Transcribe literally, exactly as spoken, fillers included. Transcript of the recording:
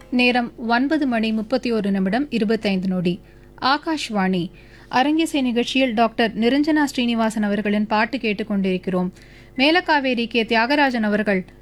நேரம் ஒன்பது மணி முப்பத்தி ஒரு நிமிடம் இருபத்தைந்து நொடி. ஆகாஷ்வாணி அரங்கிசை நிகழ்ச்சியில் டாக்டர் நிரஞ்சனா ஸ்ரீனிவாசன் அவர்களின் பாட்டு கேட்டுக் கொண்டிருக்கிறோம். மேலக்காவேரி கே தியாகராஜன் அவர்கள்